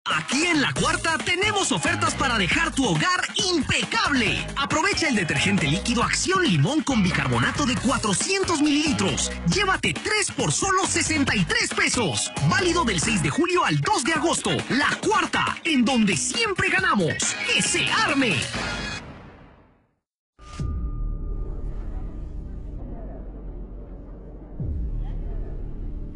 Aquí en La Cuarta tenemos ofertas para dejar tu hogar impecable. Aprovecha el detergente líquido Acción Limón con bicarbonato de 400 mililitros. Llévate 3 por solo 63 pesos. Válido del 6 de julio al 2 de agosto. La Cuarta, en donde siempre ganamos. ¡Que se arme!